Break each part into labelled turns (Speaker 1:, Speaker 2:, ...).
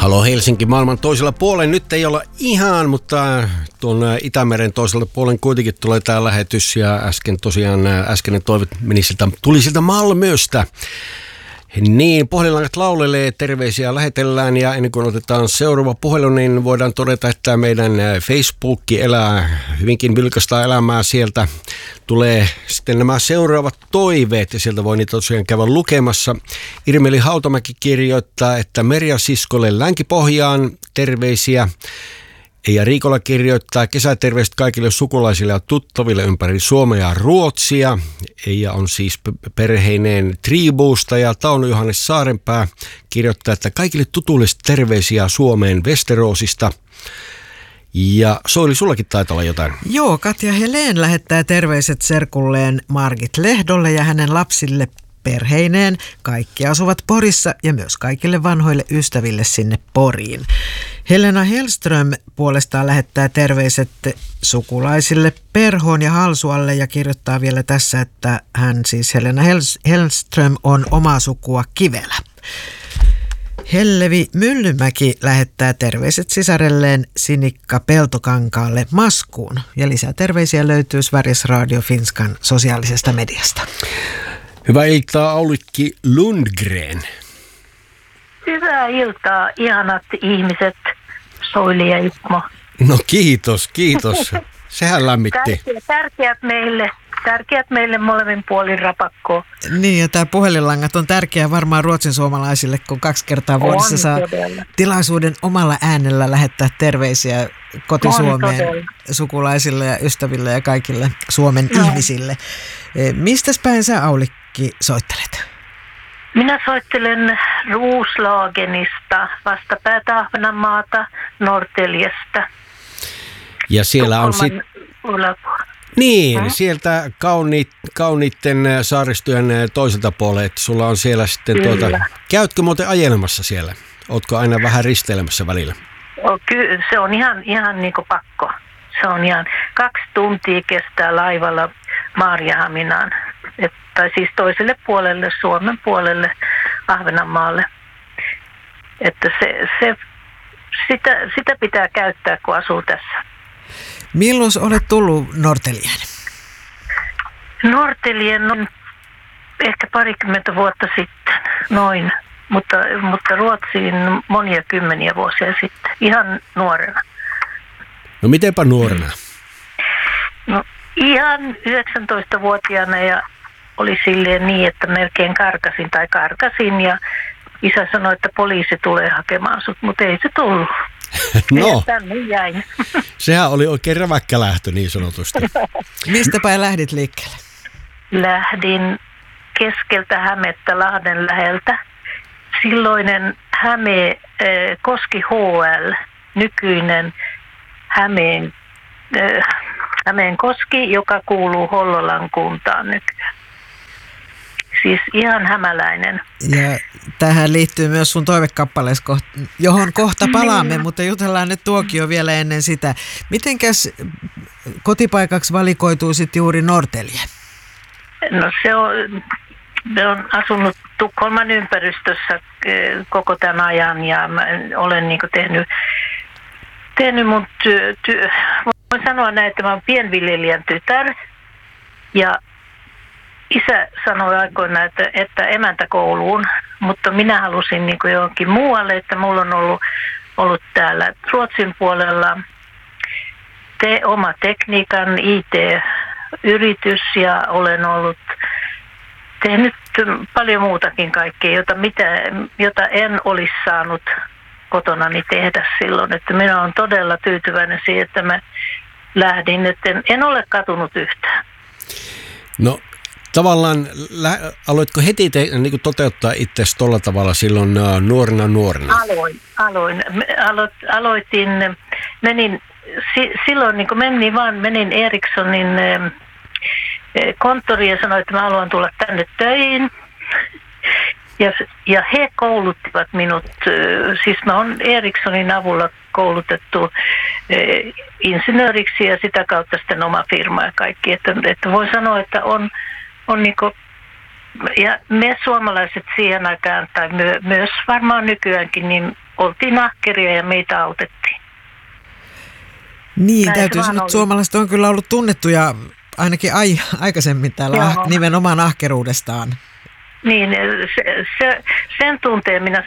Speaker 1: Halo Helsinki maailman toisella puolella. Nyt ei olla ihan, mutta tuon Itämeren toisella puolen kuitenkin tulee tämä lähetys. Ja äskeinen toive tuli sieltä Malmöstä. Niin, puhelinlangat laulelee, terveisiä lähetellään ja ennen kuin otetaan seuraava puhelu, niin voidaan todeta, että meidän Facebook elää hyvinkin vilkasta elämää. Sieltä tulee sitten nämä seuraavat toiveet ja sieltä voi niitä tosiaan käydä lukemassa. Irmeli Hautamäki kirjoittaa, että Merja siskolle Länki-Pohjaan terveisiä. Ja Riikola kirjoittaa kesäterveiset kaikille sukulaisille ja tuttaville ympäri Suomea ja Ruotsia. Eija on siis perheineen Tribuusta ja Tauno Johannes Saarenpää kirjoittaa, että kaikille tutuille terveisiä Suomeen Westeroosista. Ja Soili, sullakin taitaa olla jotain.
Speaker 2: Joo, Katja Helén lähettää terveiset serkulleen Margit Lehdolle ja hänen lapsille perheineen. Kaikki asuvat Porissa ja myös kaikille vanhoille ystäville sinne Poriin. Helena Hellström puolestaan lähettää terveiset sukulaisille Perhoon ja Halsualle ja kirjoittaa vielä tässä, että hän siis Helena Hellström on omaa sukua Kivelä. Hellevi Myllymäki lähettää terveiset sisarelleen Sinikka Peltokankaalle Maskuun. Ja lisää terveisiä löytyy Sveriges Radio Finskan sosiaalisesta mediasta.
Speaker 1: Hyvää iltaa, Aulikki Lundgren.
Speaker 3: Hyvää iltaa, ihanat ihmiset, Soili ja Ipmo.
Speaker 1: No kiitos. Sehän lämmitti.
Speaker 3: Tärkeät meille molemmin puolin rapakkoon.
Speaker 2: Niin, ja tämä puhelinlangat on tärkeä varmaan ruotsin suomalaisille, kun 2 kertaa vuodessa saa tilaisuuden omalla äänellä lähettää terveisiä koti-Suomeen sukulaisille ja ystäville ja kaikille Suomen ihmisille. Mistäs päin sä, Aulikki, soittelet?
Speaker 3: Minä soittelen Roslagenista, vastapäätä Ahvenanmaata, Norrtäljestä.
Speaker 1: Ja siellä on sitten... Niin, sieltä kauniitten saaristojen toiselta puolelta, että sulla on siellä sitten Käytkö muuten ajelemassa siellä? Ootko aina vähän risteilemässä välillä?
Speaker 3: Kyllä, se on ihan niin kuin pakko. Se on ihan 2 tuntia kestää laivalla Maarianhaminaan. Tai siis toiselle puolelle, Suomen puolelle, Ahvenanmaalle. Että sitä pitää käyttää, kun asuu tässä.
Speaker 2: Milloin olet tullut Norrtäljeen?
Speaker 3: Norrtäljen on ehkä 20 vuotta sitten, noin. Mutta Ruotsiin monia kymmeniä vuosia sitten, ihan nuorena.
Speaker 1: No mitenpä nuorena?
Speaker 3: No ihan 19-vuotiaana ja oli silleen niin, että melkein karkasin ja isä sanoi, että poliisi tulee hakemaan sut, mutta ei se tullut.
Speaker 1: No,
Speaker 3: tänne jäin.
Speaker 1: Sehän oli oikein räväkkä lähtö niin sanotusti.
Speaker 2: Mistä päin lähdit liikkeelle?
Speaker 3: Lähdin keskeltä Hämettä Lahden läheltä. Silloinen Koski HL, nykyinen Hämeen Koski, joka kuuluu Hollolan kuntaan nykyään. Siis ihan hämäläinen.
Speaker 2: Ja tähän liittyy myös sun toivekappaleesi, johon kohta palaamme, mutta jutellaan nyt tuokio vielä ennen sitä. Mitenkäs kotipaikaksi valikoituu sitten juuri Norrtälje?
Speaker 3: No se on asunut Tukholman ympäristössä koko tämän ajan ja mä olen niin kuin tehnyt mun voin sanoa näin, että mä olen pienviljelijän tytär ja isä sanoi aikoina, että emäntäkouluun, mutta minä halusin niin kuin johonkin muualle, että mulla on ollut täällä Ruotsin puolella oma tekniikan IT-yritys ja olen tehnyt paljon muutakin kaikkea, jota en olisi saanut kotonani tehdä silloin. Että minä olen todella tyytyväinen siihen, että mä lähdin, että en ole katunut yhtään.
Speaker 1: No tavallaan aloitko heti niin toteuttaa itsesi tuolla tavalla silloin nuorena? Aloitin,
Speaker 3: silloin niin menin Ericssonin konttoriin ja sanoin, että mä haluan tulla tänne töihin. Ja he kouluttivat minut, siis mä oon Ericssonin avulla koulutettu insinööriksi ja sitä kautta sitten oma firma ja kaikki. Että voi sanoa, että on niinku, ja me suomalaiset siihen aikaan, tai myös varmaan nykyäänkin, niin oltiin ahkeria ja meitä autettiin.
Speaker 2: Niin,
Speaker 3: Näin
Speaker 2: täytyy sanoa, että suomalaiset on kyllä ollut tunnettuja ainakin aikaisemmin täällä nimenomaan ahkeruudestaan.
Speaker 3: Niin, sen tunteen minä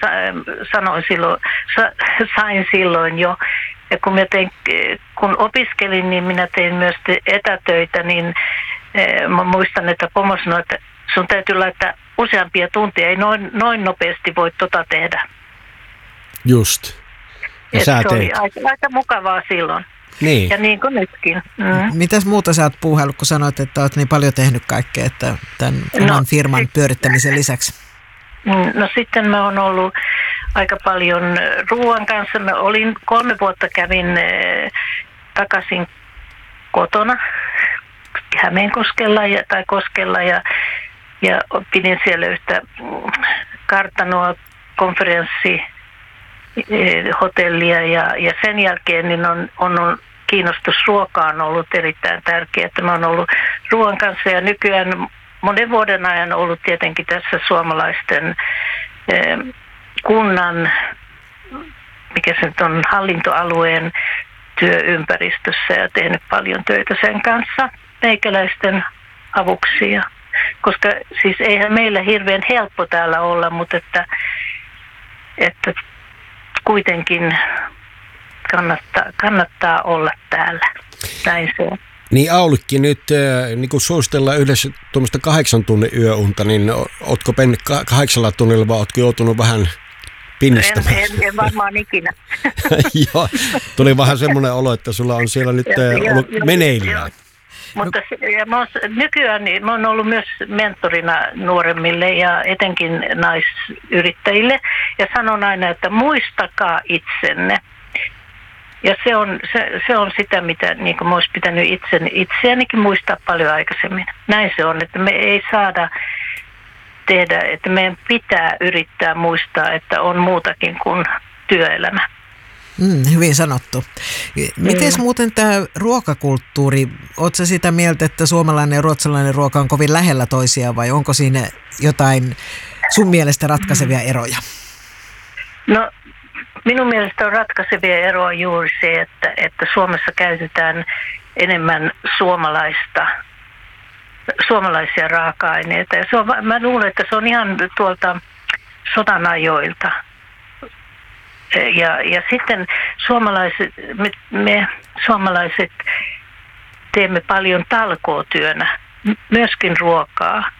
Speaker 3: sain silloin jo. Ja kun opiskelin, niin minä tein myös etätöitä, niin mä muistan, että pomo sanoi, että sun täytyy laittaa useampia tunteja, ei noin nopeasti voi tehdä.
Speaker 1: Just. Ja sä
Speaker 3: se
Speaker 1: teit.
Speaker 3: oli aika mukavaa silloin.
Speaker 1: Niin.
Speaker 3: Ja niin kuin nytkin.
Speaker 2: Mitäs muuta sä oot puuhaillut, kun sanoit, että oot niin paljon tehnyt kaikkea että tämän oman firman pyörittämisen lisäksi?
Speaker 3: No sitten mä oon ollut aika paljon ruoan kanssa. Mä olin 3 vuotta kävin takaisin kotona Hämeenkoskella Koskella ja pidin siellä yhtä kartanoa, konferenssihotellia ja sen jälkeen niin on kiinnostus ruokaan ollut erittäin tärkeää, että mä oon ollut ruoan kanssa ja nykyään monen vuoden ajan ollut tietenkin tässä suomalaisten kunnan, mikä se nyt on, hallintoalueen työympäristössä ja tehnyt paljon töitä sen kanssa meikäläisten avuksi. Koska siis eihän meillä hirveän helppo täällä olla, mutta että kuitenkin kannattaa olla täällä. Näin se on.
Speaker 1: Niin Aulikki, nyt niin kun suositellaan yhdessä tuommoista 8 tunnin yöunta, niin ootko mennyt 8 tunnilla vai ootko joutunut vähän pinnistämään?
Speaker 3: En varmaan ikinä.
Speaker 1: Joo, tuli vähän semmoinen olo, että sulla on siellä nyt ollut meneillään.
Speaker 3: Mutta nykyään niin mä oon ollut myös mentorina nuoremmille ja etenkin naisyrittäjille ja sanon aina, että muistakaa itsenne. Ja se on sitä, mitä niin kuin mä olisi pitänyt itseänikin muistaa paljon aikaisemmin. Näin se on, että me ei saada tehdä, että meidän pitää yrittää muistaa, että on muutakin kuin työelämä.
Speaker 2: Hyvin sanottu. Miten muuten tämä ruokakulttuuri, ootko sä sitä mieltä, että suomalainen ja ruotsalainen ruoka on kovin lähellä toisiaan vai onko siinä jotain sun mielestä ratkaisevia eroja? No
Speaker 3: minun mielestä on ratkaisevia eroja juuri se, että Suomessa käytetään enemmän suomalaisia raaka-aineita. Ja mä luulen, että se on ihan tuolta sodan ajoilta. Ja sitten me suomalaiset teemme paljon talkootyönä, myöskin ruokaa.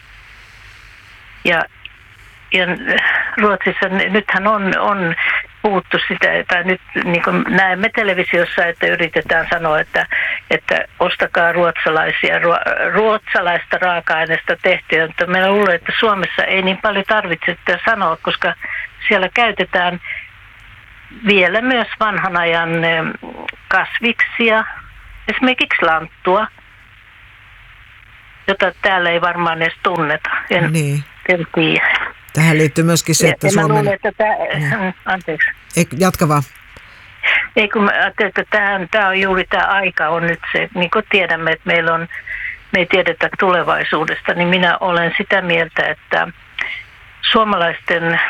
Speaker 3: Ja Ruotsissa nythän on puhuttu sitä, että nyt niin kuin näemme televisiossa, että yritetään sanoa, että ostakaa ruotsalaista raaka-aineesta tehtyä. Mutta minä luulen, että Suomessa ei niin paljon tarvitse sitä sanoa, koska siellä käytetään vielä myös vanhan ajan kasviksia, esimerkiksi lanttua, jota täällä ei varmaan edes tunneta. En tiedä.
Speaker 2: Tähän liittyy myöskin se, että
Speaker 3: Suomen... Mä luulen, että anteeksi.
Speaker 2: Jatka vaan.
Speaker 3: Ei, kun mä ajattelin, että tämä on juuri tämä aika on nyt se, niin kuin tiedämme, että me ei tiedetä tulevaisuudesta, niin minä olen sitä mieltä, että suomalaisten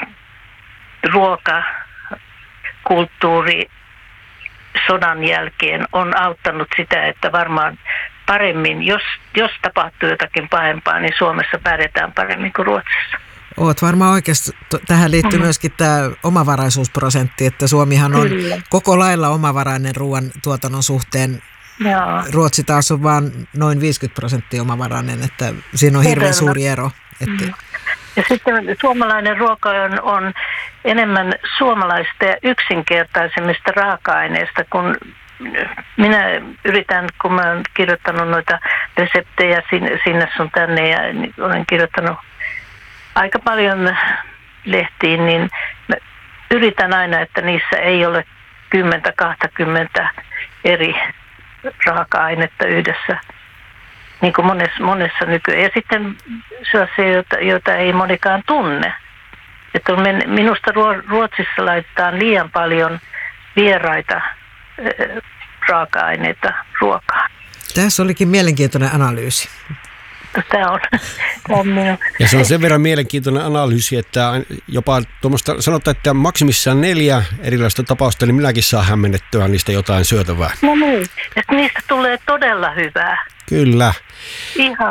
Speaker 3: ruokakulttuuri sodan jälkeen on auttanut sitä, että varmaan paremmin, jos tapahtuu jotakin pahempaa, niin Suomessa pärjätään paremmin kuin Ruotsissa.
Speaker 2: Oot varmaan oikeasti. Tähän liittyy myöskin tämä omavaraisuusprosentti, että Suomihan on koko lailla omavarainen ruoan tuotannon suhteen.
Speaker 3: Joo.
Speaker 2: Ruotsi taas on vaan noin 50% omavarainen, että siinä on hirveän suuri ero.
Speaker 3: Ja sitten suomalainen ruoka on enemmän suomalaista ja yksinkertaisemmista raaka-aineista, kun minä yritän, kun mä olen kirjoittanut noita reseptejä sinne sun tänne ja olen kirjoittanut aika paljon lehtiin, niin mä yritän aina, että niissä ei ole 10-20 eri raaka-ainetta yhdessä, niin kuin monessa nykyään. Ja sitten sellaisia, joita ei monikaan tunne. Että minusta Ruotsissa laitetaan liian paljon vieraita raaka-aineita ruokaan.
Speaker 2: Tässä olikin mielenkiintoinen analyysi.
Speaker 3: Tämä on minun.
Speaker 1: Ja se on sen verran mielenkiintoinen analyysi, että jopa tuommoista, sanotaan, että maksimissaan 4 erilaista tapausta, niin minäkin saan hämmennettyä niistä jotain syötävää.
Speaker 3: No niin, että niistä tulee todella hyvää.
Speaker 1: Kyllä.
Speaker 3: Ihan,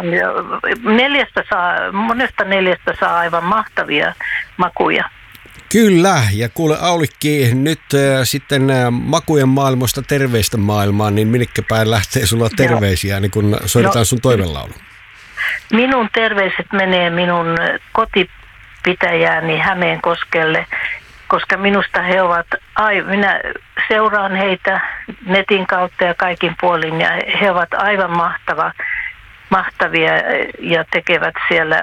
Speaker 3: monesta 4 saa aivan mahtavia makuja.
Speaker 1: Kyllä, ja kuule Aulikki, nyt sitten makujen maailmasta terveistä maailmaan, niin minnekä päin lähtee sulla terveisiä, niin kun soitetaan sun toivelaulu?
Speaker 3: Minun terveiset menee minun kotipitäjääni Hämeenkoskelle, koska minusta he ovat, minä seuraan heitä netin kautta ja kaikin puolin, ja he ovat aivan mahtavia ja tekevät siellä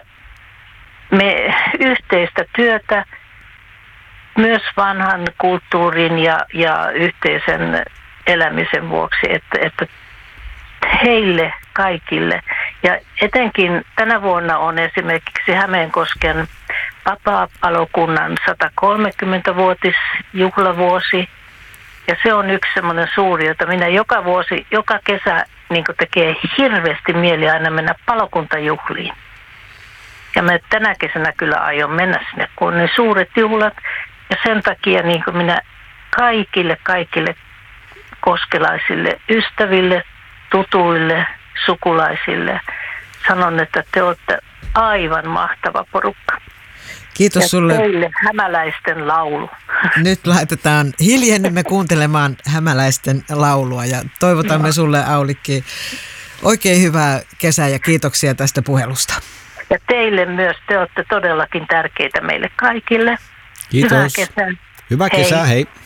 Speaker 3: yhteistä työtä, myös vanhan kulttuurin ja yhteisen elämisen vuoksi, että heille kaikille. Ja etenkin tänä vuonna on esimerkiksi Hämeenkosken vapaa-palokunnan 130-vuotisjuhlavuosi. Ja se on yksi semmoinen suuri, jota minä joka kesä niin tekee hirveästi mieli aina mennä palokuntajuhliin. Ja mä tänä kesänä kyllä aion mennä sinne, kun on ne suuret juhlat. Ja sen takia niin minä kaikille koskelaisille ystäville, tutuille, sukulaisille sanon, että te olette aivan mahtava porukka.
Speaker 2: Kiitos
Speaker 3: ja
Speaker 2: sulle.
Speaker 3: Teille hämäläisten laulu.
Speaker 2: Nyt hiljennymme kuuntelemaan hämäläisten laulua ja toivotamme sulle, Aulikki, oikein hyvää kesää ja kiitoksia tästä puhelusta.
Speaker 3: Ja teille myös, te olette todellakin tärkeitä meille kaikille.
Speaker 1: Kiitos.
Speaker 3: Hyvää kesää.
Speaker 1: Hyvää kesää, hei.